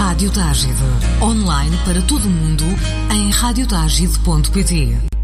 Rádio Tágide. Online para todo o mundo em radiotagide.pt.